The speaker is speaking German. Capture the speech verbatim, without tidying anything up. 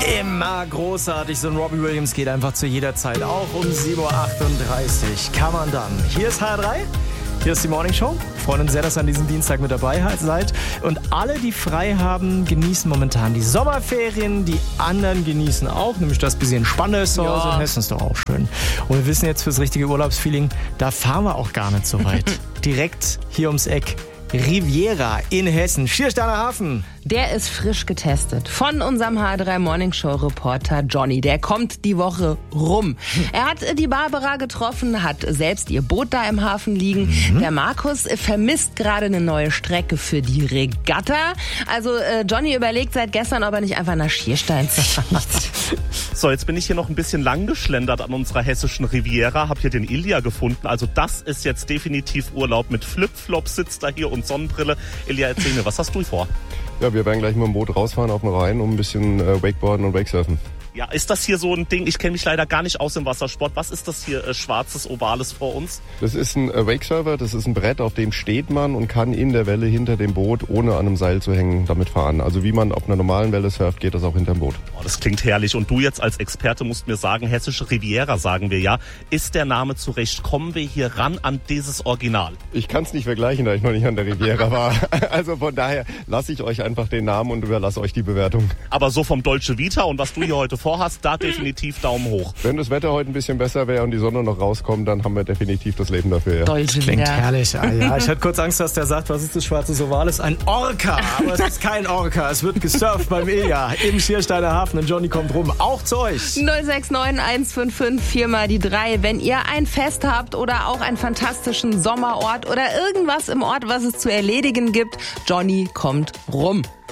Immer großartig. So ein Robbie Williams geht einfach zu jeder Zeit. Auch um sieben Uhr achtunddreißig kann man dann. Hier ist H R drei. Hier ist die Morning Show. Wir freuen uns sehr, dass ihr an diesem Dienstag mit dabei seid. Und alle, die frei haben, genießen momentan die Sommerferien. Die anderen genießen auch, nämlich das bisschen Spannendes zu Hause in Hessen ist doch auch schön. Und wir wissen jetzt fürs richtige Urlaubsfeeling, da fahren wir auch gar nicht so weit. Direkt hier ums Eck. Riviera in Hessen, Schiersteiner Hafen. Der ist frisch getestet von unserem H R drei Morning Show Reporter Johnny. Der kommt die Woche rum. Er hat die Barbara getroffen, hat selbst ihr Boot da im Hafen liegen. Mhm. Der Markus vermisst gerade eine neue Strecke für die Regatta. Also äh, Johnny überlegt seit gestern, ob er nicht einfach nach Schierstein zieht. So, jetzt bin ich hier noch ein bisschen lang geschlendert an unserer hessischen Riviera, hab hier den Ilja gefunden. Also das ist jetzt definitiv Urlaub. Mit Flipflops sitzt er hier und Sonnenbrille. Ilja, erzähl mir, was hast du vor? Ja, wir werden gleich mit dem Boot rausfahren auf den Rhein, um ein bisschen äh, Wakeboarden und Wakesurfen. Ja, ist das hier so ein Ding? Ich kenne mich leider gar nicht aus im Wassersport. Was ist das hier äh, schwarzes, ovales vor uns? Das ist ein äh, Wakesurfer, das ist ein Brett, auf dem steht man und kann in der Welle hinter dem Boot, ohne an einem Seil zu hängen, damit fahren. Also wie man auf einer normalen Welle surft, geht das auch hinterm Boot. Oh, das klingt herrlich. Und du jetzt als Experte musst mir sagen, hessische Riviera sagen wir ja. Ist der Name zurecht? Kommen wir hier ran an dieses Original? Ich kann es nicht vergleichen, da ich noch nicht an der Riviera war. Also von daher lasse ich euch einfach den Namen und überlasse euch die Bewertung. Aber so vom Dolce Vita und was du hier heute vorhast, da definitiv Daumen hoch. Wenn das Wetter heute ein bisschen besser wäre und die Sonne noch rauskommt, dann haben wir definitiv das Leben dafür. Ja. Dolce Klingt Vita. herrlich. Ah, ja. Ich hatte kurz Angst, dass der sagt, was ist das schwarze Ovales? Ein Orca. Aber es ist kein Orca. Es wird gesurft beim Ilja im Schiersteiner Hafen und Johnny kommt rum. Auch zu euch. null sechs neun eins fünf fünf vier mal die drei. Wenn ihr ein Fest habt oder auch einen fantastischen Sommerort oder irgendwas im Ort, was es zu erledigen gibt, Johnny kommt rum.